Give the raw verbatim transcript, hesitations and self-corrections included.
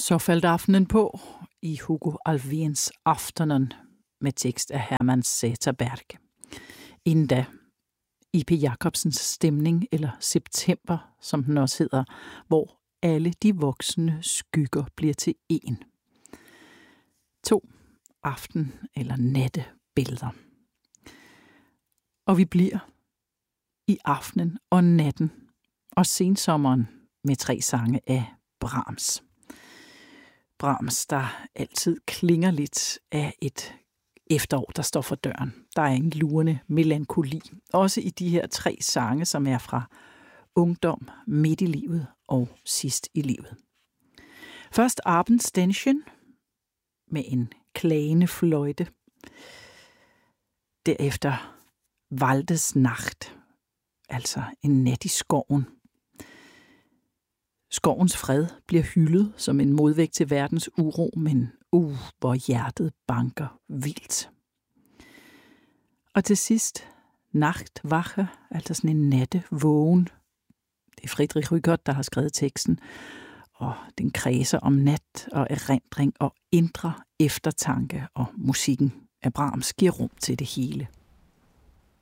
Så faldt aftenen på i Hugo Alfvéns Aftonen med tekst af Hermann Sæterberg. Inden da I P Jacobsens Stemning, eller September, som den også hedder, hvor alle de voksne skygger bliver til én. To aften- eller nattebilleder. Og vi bliver i aftenen og natten og sensommeren med tre sange af Brahms. Brahms, der altid klinger lidt af et efterår, der står for døren. Der er en lurende melankoli, også i de her tre sange, som er fra ungdom, midt i livet og sidst i livet. Først Abendständchen med en klagende fløjte. Derefter Waldesnacht, altså en nat i skoven. Skovens fred bliver hyldet som en modvægt til verdens uro, men uh, hvor hjertet banker vildt. Og til sidst Nachtwache, altså sådan en nattevågen. Det er Friedrich Rückert, der har skrevet teksten, og den kredser om nat og erindring og indre eftertanke, og musikken af Brahms giver rum til det hele.